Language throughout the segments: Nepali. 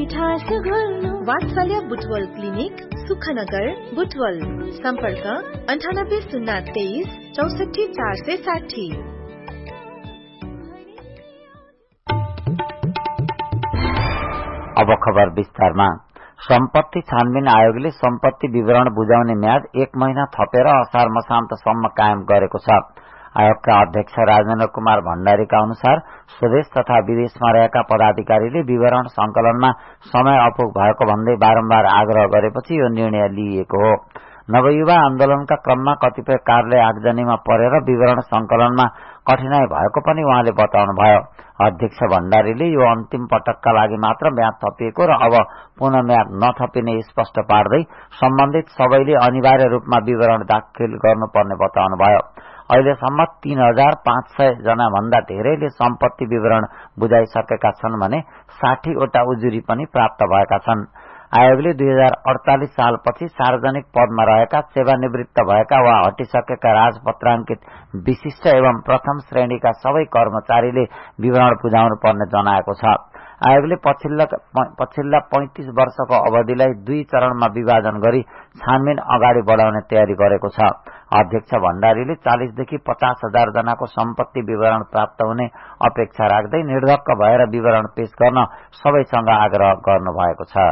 मिठास घोल्नु। वात्सल्य बुटवल क्लिनिक, सुखनगर, बुटवल। सम्पर्क 98 023 64 460। अब खबर विस्तारमा। सम्पत्ति छानबिन आयोगले सम्पत्ति विवरण बुझाउने म्याद 1 महिना थपेर असार मसान्तसम्म कायम गरेको छ। आयोगका अध्यक्ष राजेन्द्र कुमार भण्डारीका अनुसार स्वदेश तथा विदेशमा रहेका पदाधिकारीले विवरण संकलनमा समय अपुग भएको भन्दै बारम्बार आग्रह गरेपछि यो निर्णय लिइएको हो। नवयुवा आन्दोलनका क्रममा कतिपय कार्यालय आगजनीमा परेर विवरण संकलनमा कठिनाई भएको पनि उहाँले बताउनुभयो। अध्यक्ष भण्डारीले यो अन्तिम पटकका लागि मात्र म्याद थपिएको र अब पुनः म्याद नथपिने स्पष्ट पार्दै सम्बन्धित सबैले अनिवार्य रूपमा विवरण दाखिल गर्नुपर्ने बताउनुभयो। अहिलेसम्म 3500 जना भन्दा धेरैले सम्पत्ति विवरण बुझाइसकेका छन् भने 60 वटा उजुरी पनि प्राप्त भएका छन्। आयोगले 2048 सालपछि सार्वजनिक पदमा रहेका, सेवानिवृत्त भएका वा हटिसकेका राजपत्राङ्कित विशिष्ट एवं प्रथम श्रेणीका सबै कर्मचारीले विवरण बुझाउनु पर्ने जनाएको छ। आयोगले पछिल्ला 35 वर्षको अवधिलाई 2 चरणमा विभाजन गरी छानबिन अगाडि बढाउने तयारी गरेको छ। अध्यक्ष भण्डारीले 40 देखि 50 हजार जनाको सम्पत्ति विवरण प्राप्त हुने अपेक्षा राख्दै निर्धक्क भएर विवरण पेश गर्न सबैसँग आग्रह गर्नुभएको छ।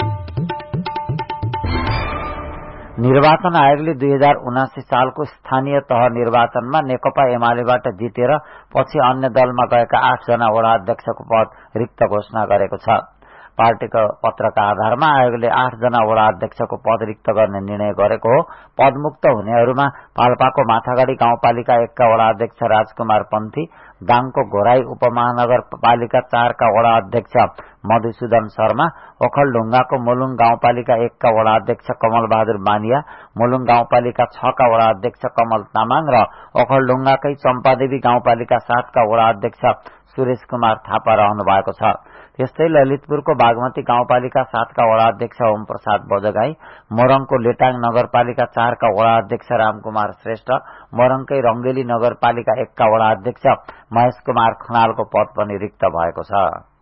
निर्वाचन आयोगले 2079 सालको स्थानीय तह निर्वाचनमा नेकपा एमालेबाट जितेर पछि अन्य दलमा गएका 8 जना वडा अध्यक्षको पद रिक्त घोषणा गरेको छ। पार्टीको पत्रका आधारमा आयोगले 8 जना वडा अध्यक्षको पद रिक्त गर्ने निर्णय गरेको हो। पदमुक्त हुनेहरूमा पाल्पाको माथागढ़ी गाउँपालिका 1 का वडा अध्यक्ष राजकुमार पन्थी, दाङको घोराई उपमहानगरपालिका 4 का वडा अध्यक्ष मधुसूदन शर्मा, ओखलढुंगाको मुलुङ गाउँपालिका 1 का वडा अध्यक्ष कमल बहादुर बानिया, मुलुङ गाउँपालिका 6 का वडा अध्यक्ष कमल तामाङ र ओखलढुंगाकै चम्पादेवी गाउँपालिका 7 का वडा अध्यक्ष सुरेश कुमार थापा रहनु भएको छ। त्यस्तै ललितपुरको बागमती गाउँपालिका 7 का वडा अध्यक्ष ओम प्रसाद बोजगाई, मोरङको लेटाङ नगरपालिका 4 का वडा अध्यक्ष रामकुमार श्रेष्ठ, मोरङकै रंगेली नगरपालिका 1 का वडा अध्यक्ष महेश कुमार खनालको पद पनि रिक्त भएको छ।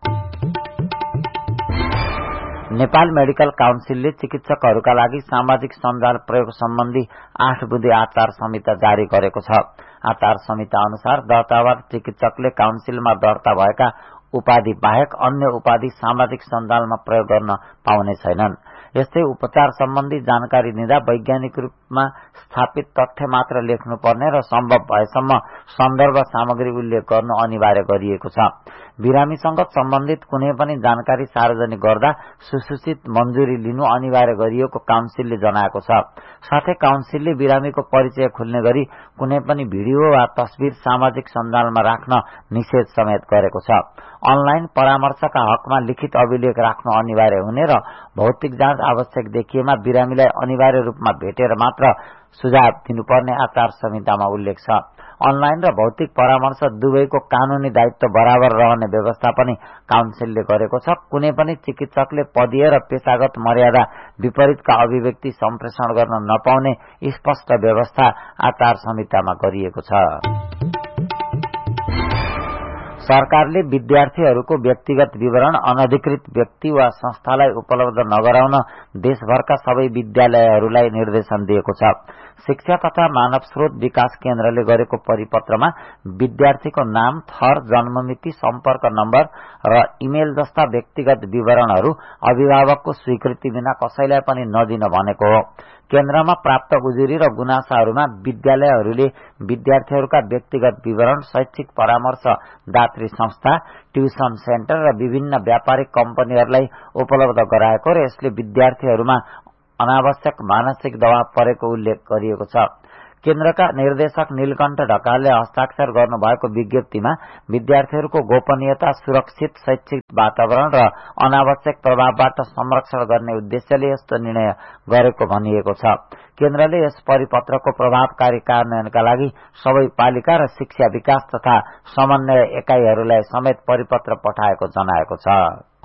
नेपाल मेडिकल काउन्सिलले चिकित्सकहरूका लागि सामाजिक सञ्जाल प्रयोग सम्बन्धी 8 बुँदे आचार संहिता जारी गरेको छ। आचार संहिता अनुसार दर्तावाद चिकित्सकले काउन्सिलमा दर्ता भएका उपाधि बाहेक अन्य उपाधि सामाजिक सञ्जालमा प्रयोग गर्न पाउने छैनन्। यस्तै उपचार सम्बन्धी जानकारी दिँदा वैज्ञानिक रूपमा स्थापित तथ्य मात्र लेख्नुपर्ने र सम्भव भएसम्म सन्दर्भ सामग्री उल्लेख गर्नु अनिवार्य गरिएको छ। बिरामीसँग सम्बन्धित कुनै पनि जानकारी सार्वजनिक गर्दा सुसूचित मञ्जुरी लिनु अनिवार्य गरिएको काउन्सिलले जनाएको छ। साथै काउन्सिलले बिरामीको परिचय खुल्ने गरी कुनै पनि भिडियो वा तस्बिर सामाजिक सञ्जालमा राख्न निषेध समेत गरेको छ। अनलाइन परामर्शका हकमा लिखित अभिलेख राख्नु अनिवार्य हुने र भौतिक जाँच आवश्यक देखिएमा बिरामीलाई अनिवार्य रूपमा भेटेर मात्र सुझाव दिनुपर्ने आचार संहितामा उल्लेख छ। अनलाइन र भौतिक परामर्श दुवैको कानूनी दायित्व बराबर रहने व्यवस्था पनि काउन्सिलले गरेको छ। कुनै पनि चिकित्सकले पदीय र पेशागत मर्यादा विपरीतका अभिव्यक्ति सम्प्रेषण गर्न नपाउने स्पष्ट व्यवस्था आचार संहितामा गरिएको छ। सरकारले विद्यार्थीहरूको व्यक्तिगत विवरण अनधिकृत व्यक्ति वा संस्थालाई उपलब्ध नगराउन देशभरका सबै विद्यालयहरूलाई निर्देशन दिएको छ। शिक्षा तथा मानव स्रोत विकास केन्द्रले गरेको परिपत्रमा विद्यार्थीको नाम, थर, जन्ममिति, सम्पर्क नम्बर र इमेल जस्ता व्यक्तिगत विवरणहरू अभिभावकको स्वीकृति बिना कसैलाई पनि नदिन भनेको हो। केन्द्रमा प्राप्त उजुरी र गुनासाहरूमा विद्यालयहरूले विद्यार्थीहरूका व्यक्तिगत विवरण शैक्षिक परामर्शदात्री संस्था, ट्युसन सेन्टर र विभिन्न व्यापारिक कम्पनीहरूलाई उपलब्ध गराएको र यसले विद्यार्थीहरूमा अनावश्यक मानसिक दबाव परेको उल्लेख गरिएको छ। केन्द्रका निर्देशक नीलकण्ठ ढकालले हस्ताक्षर गर्नुभएको विज्ञप्तिमा विद्यार्थीहरूको गोपनीयता, सुरक्षित शैक्षिक वातावरण र अनावश्यक प्रभावबाट संरक्षण गर्ने उद्देश्यले यस्तो निर्णय गरेको भनिएको छ। केन्द्रले यस परिपत्रको प्रभावकारी कार्यान्वयनका लागि सबै पालिका र शिक्षा विकास तथा समन्वय एकाइहरूलाई समेत परिपत्र पठाएको जनाएको छ।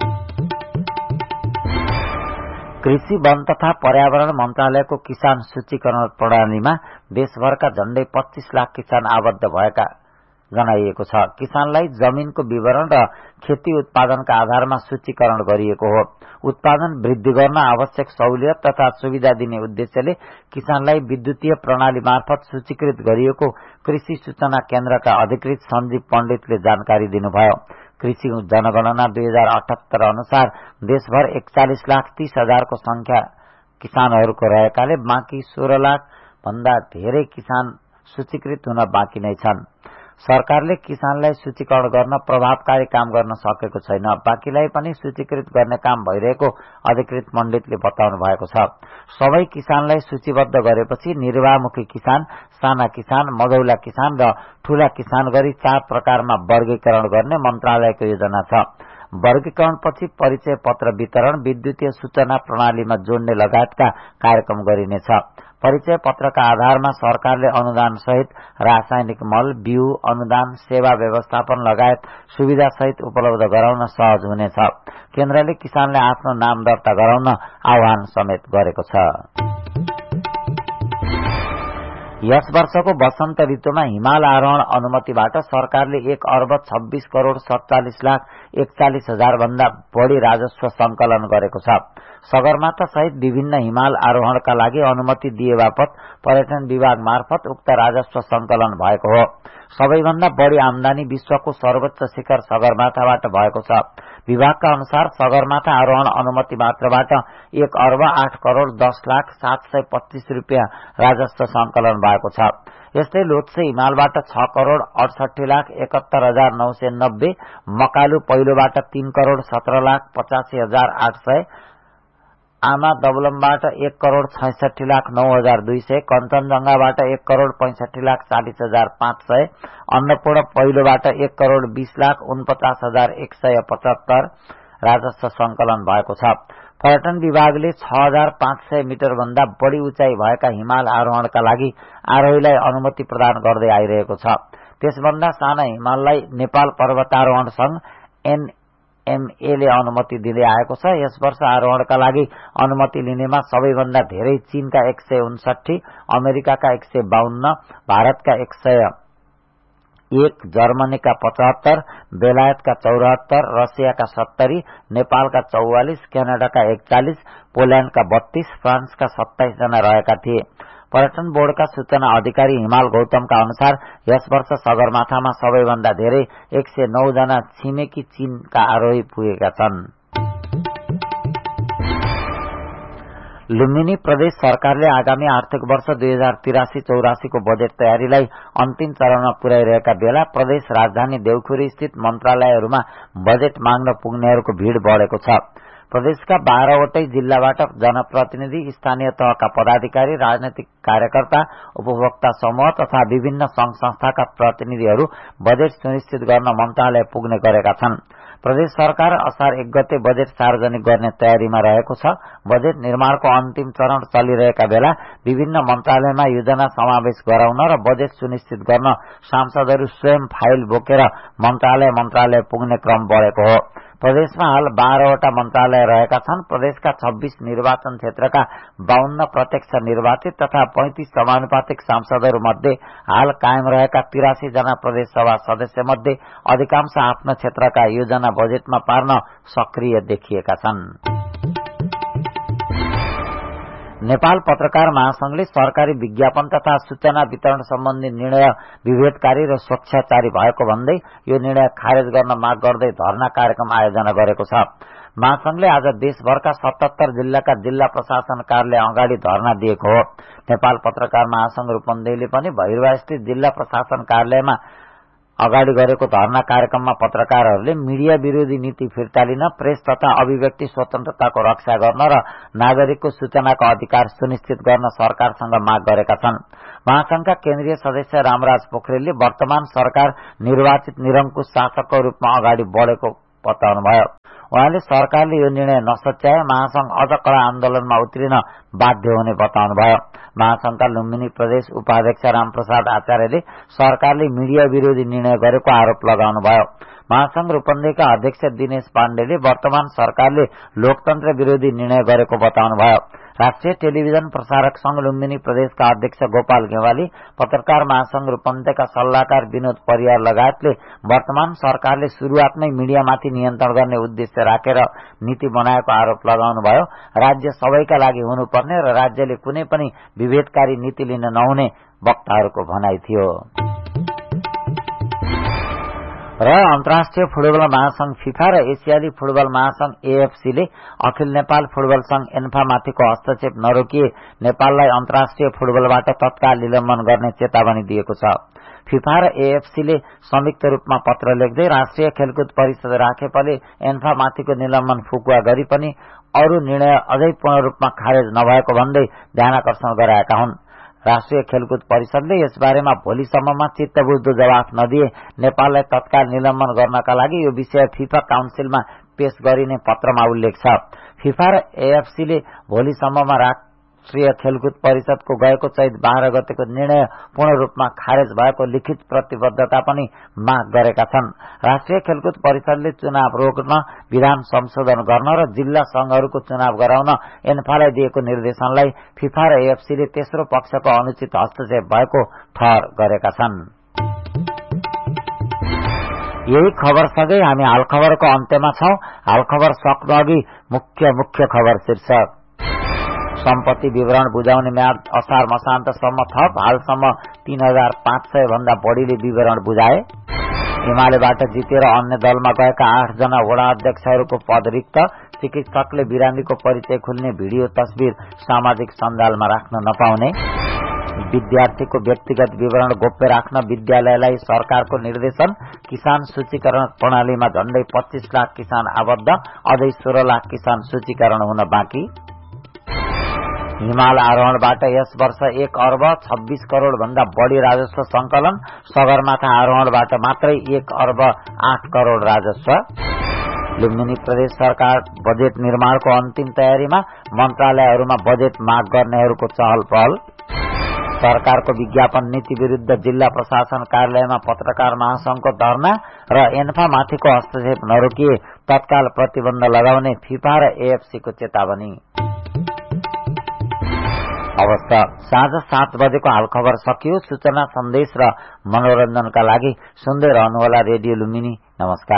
कृषि, वन तथा पर्यावरण मन्त्रालयको किसान सूचीकरण प्रणालीमा देशभरका झण्डै 25 लाख किसान आबद्ध भएका जनाइएको छ। किसानलाई जमिनको विवरण र खेती उत्पादनका आधारमा सूचीकरण गरिएको हो। उत्पादन वृद्धि गर्न आवश्यक सहुलियत तथा सुविधा दिने उद्देश्यले किसानलाई विद्युतीय प्रणाली मार्फत सूचीकृत गरिएको कृषि सूचना केन्द्रका अधिकृत सञ्जीव पण्डितले जानकारी दिनुभयो। कृषि जनगणना 2078 अनुसार देशभर 41,30,000 को संख्या किसानहरूको रहेकाले बाँकी 16 लाख भन्दा धेरै किसान सूचीकृत हुन बाँकी नै छन्। सरकारले किसानलाई सूचीकरण गर्न प्रभावकारी काम गर्न सकेको छैन। बाँकीलाई पनि सूचीकृत गर्ने काम भइरहेको अधिकृत पण्डितले बताउनु भएको छ। सबै किसानलाई सूचीबद्ध गरेपछि निर्वाहमुखी किसान, साना किसान, मझौला किसान र ठूला किसान गरी 4 प्रकारमा वर्गीकरण गर्ने मन्त्रालयको योजना छ। वर्गीकरणपछि परिचय पत्र वितरण, विद्युतीय सूचना प्रणालीमा जोड्ने लगायतका कार्यक्रम गरिनेछ। परिचय पत्रका आधारमा सरकारले अनुदान सहित रासायनिक मल, बिउ, अनुदान, सेवा व्यवस्थापन लगायत सुविधा सहित उपलब्ध गराउन सहज हुनेछ। केन्द्रले किसानले आफ्नो नाम दर्ता गराउन आह्वान समेत गरेको छ। यस वर्षको वसन्त ऋतुमा हिमाल आरोहण अनुमतिबाट सरकारले 1,27,47,41,40,000 भन्दा बढ़ी राजस्व संकलन गरेको छ। सगरमाथा सहित विभिन्न हिमाल आरोहणका लागि अनुमति दिए बापत पर्यटन विभाग मार्फत उक्त राजस्व संकलन भएको हो। सबैभन्दा बढ़ी आमदानी विश्वको सर्वोच्च शिखर सगरमाथाबाट भएको छ। विभागका अनुसार सगरमाथा आरोहण अनुमति मात्रबाट 1,08,10,07,25 रुपियाँ राजस्व संकलन भएको छ। यस्तै लोत्से हिमालबाट 6,68,71,990, मकालु पहिलोबाट 3,17,85,800, आमा दबलमबाट 1,66,09,200, कञ्चनजंघाबाट 1,65,40,500, अन्नपूर्ण पहिलोबाट 1,20,49,175 राजस्व संकलन भएको छ। पर्यटन विभागले 6,500 मिटर भन्दा बढ़ी उचाइ भएका हिमाल आरोहणका लागि आरोहीलाई अनुमति प्रदान गर्दै आइरहेको छ। त्यसभन्दा साना हिमाललाई नेपाल पर्वतारोहण संघ NMA ले अनुमति दिँदै आएको छ। यस वर्ष आरोहणका लागि अनुमति लिनेमा सबैभन्दा धेरै चीनका 159, अमेरिकाका 152, भारतका 101, जर्मनीका 75, बेलायतका 74, रसियाका 70, नेपालका 44, क्यानाडाका 41, पोल्याण्डका 32, फ्रान्सका 27 जना रहेका थिए। पर्यटन बोर्डका सूचना अधिकारी हिमाल गौतमका अनुसार यस वर्ष सगरमाथामा सबैभन्दा धेरै 109 जना छिमेकी चीनका आरोही पुगेका छन्। लुम्बिनी प्रदेश सरकारले आगामी आर्थिक वर्ष 2083-84 को बजेट तयारीलाई अन्तिम चरणमा पुर्याइरहेका बेला प्रदेश राजधानी देउखुरी स्थित मन्त्रालयहरूमा बजेट माग्न पुग्नेहरूको भीड़ बढ़ेको छ। प्रदेशका 12 वटै जिल्लाबाट जनप्रतिनिधि, स्थानीय तहका पदाधिकारी, राजनैतिक कार्यकर्ता, उपभोक्ता समूह तथा विभिन्न संघ संस्थाका प्रतिनिधिहरू बजेट सुनिश्चित गर्न मन्त्रालय पुग्ने गरेका छन्। प्रदेश सरकार असार 1 गते बजेट सार्वजनिक गर्ने तयारीमा रहेको छ। बजेट निर्माणको अन्तिम चरण चलिरहेका बेला विभिन्न मन्त्रालयमा योजना समावेश गराउन र बजेट सुनिश्चित गर्न सांसदहरू स्वयं फाइल बोकेर मन्त्रालय पुग्ने क्रम बढ़ेको हो। प्रदेशमा हाल 12 वटा मन्त्रालय रहेका छन्। प्रदेशका 26 निर्वाचन क्षेत्रका 52 प्रत्यक्ष निर्वाचित तथा 35 समानुपातिक सांसदहरू मध्ये हाल कायम रहेका 83 जना प्रदेश सभा सदस्य मध्ये अधिकांश आफ्नो क्षेत्रका योजना बजेटमा पार्न सक्रिय देखिएका छन्। नेपाल पत्रकार महासंघले सरकारी विज्ञापन तथा सूचना वितरण सम्बन्धी निर्णय विभेदकारी र स्वच्छाचारी भएको भन्दै यो निर्णय खारेज गर्न माग गर्दै धरना कार्यक्रम आयोजना गरेको छ। महासंघले आज देशभरका 77 जिल्लाका जिल्ला प्रशासन कार्यालय अगाडि धरना दिएको हो। नेपाल पत्रकार महासंघ रूपन्देहीले पनि भैरवा स्थित जिल्ला प्रशासन कार्यालयमा अगाडि गरेको धरना कार्यक्रममा पत्रकारहरूले मीडिया विरोधी नीति फिर्ता लिन, प्रेस तथा अभिव्यक्ति स्वतन्त्रताको रक्षा गर्न र नागरिकको सूचनाको अधिकार सुनिश्चित गर्न सरकारसँग माग गरेका छन्। महासंघका केन्द्रीय सदस्य रामराज पोखरेलले वर्तमान सरकार निर्वाचित निरंकुश शासकको रूपमा अगाडि बढ़ेको बताउनुभयो। उहाँले सरकारले यो निर्णय नसच्याए महासंघ अझ कड़ा आन्दोलनमा उत्रिन बाध्य हुने बताउनुभयो। महासंघका लुम्बिनी प्रदेश उपाध्यक्ष रामप्रसाद आचार्यले सरकारले मीडिया विरोधी निर्णय गरेको आरोप लगाउनुभयो। महासंघ रूपन्देहीका अध्यक्ष दिनेश पाण्डेले वर्तमान सरकारले लोकतन्त्र विरोधी निर्णय गरेको बताउनुभयो। राष्ट्रिय टेलिभिजन प्रसारक संघ लुम्बिनी प्रदेशका अध्यक्ष गोपाल गेवाली, पत्रकार महासंघ रूपन्देहीका सल्लाहकार विनोद परियार लगायतले वर्तमान सरकारले शुरूआतमै मिडियामाथि नियन्त्रण गर्ने उद्देश्य राखेर नीति बनाएको आरोप लगाउनुभयो। राज्य सबैका लागि हुनुपर्ने र राज्यले कुनै पनि विभेदकारी नीति लिन नहुने वक्ताहरूको भनाइ थियो। र अन्तर्राष्ट्रिय फुटबल महासंघ फिफा र एसियाली फुटबल महासंघ एएफसीले अखिल नेपाल फुटबल संघ एन्फामाथिको हस्तक्षेप नरोकिए नेपाललाई अन्तर्राष्ट्रिय फुटबलबाट तत्काल निलम्बन गर्ने चेतावनी दिएको छ। फिफा र एएफसीले संयुक्त रूपमा पत्र लेख्दै राष्ट्रिय खेलकुद परिषद राखेपले एन्फामाथिको निलम्बन फुकुवा गरी पनि अरू निर्णय अझै पूर्ण रूपमा खारेज नभएको भन्दै ध्यानाकर्षण गराएका हुन्। राष्ट्रिय खेलकुद परिषदले यसबारेमा भोलिसम्ममा चित्तबुझ्दो जवाफ नदिए नेपाललाई तत्काल निलम्बन गर्नका लागि यो विषय फिफा काउन्सिलमा पेश गरिने पत्रमा उल्लेख छ। फिफा र एएफसीले भोलिसम्ममा राष्ट्रिय खेलकुद परिषदको गएको चैत 12 गतेको निर्णय पूर्ण रूपमा खारेज भएको लिखित प्रतिबद्धता पनि माग गरेका छन्। राष्ट्रिय खेलकुद परिषदले चुनाव रोक्न, विधान संशोधन गर्न र जिल्ला संघहरूको चुनाव गराउन एन्फालाई दिएको निर्देशनलाई फिफा र एएफसीले तेस्रो पक्षको अनुचित हस्तक्षेप भएको ठहर गरेका छन्। यही खबरसँगै हामी हाल खबरको अन्त्यमा छौं। हाल खबर सक्नु अघि मुख्य खबर शीर्षक। सम्पत्ति विवरण बुझाउने म्याद असार मसान्तसम्म थप। हालसम्म 3500 भन्दा बढ़ीले विवरण बुझाए। एमालेबाट जितेर अन्य दलमा गएका 8 जना वडा अध्यक्षहरूको पद रिक्त। चिकित्सकले बिरामीको परिचय खुल्ने भिडियो तस्बिर सामाजिक सञ्जालमा राख्न नपाउने। विद्यार्थीको व्यक्तिगत विवरण गोप्य राख्न विद्यालयलाई सरकारको निर्देशन। किसान सूचीकरण प्रणालीमा झण्डै 25 लाख किसान आबद्ध। अझै 16 लाख किसान सूचीकरण हुन बाँकी। हिमाल आरोहणबाट यस वर्ष 1 अर्ब 26 करोड़ भन्दा बढ़ी राजस्व संकलन। सगरमाथा आरोहणबाट मात्रै 1 अर्ब 8 करोड़ राजस्व। लुम्बिनी प्रदेश सरकार बजेट निर्माणको अन्तिम तयारीमा। मन्त्रालयहरूमा बजेट माग गर्नेहरूको चहल पहल। सरकारको विज्ञापन नीति विरुद्ध जिल्ला प्रशासन कार्यालयमा पत्रकार महासंघको धरना र एन्फामाथिको हस्तक्षेप नरोकिए तत्काल प्रतिबन्ध लगाउने फिफा र एएफसीको चेतावनी। अवस्था साँझ 7 बजेको हाल खबर सकियो। सूचना, सन्देश र मनोरञ्जनका लागि सुन्दै रहनुहोला रेडियो लुम्बिनी। नमस्कार।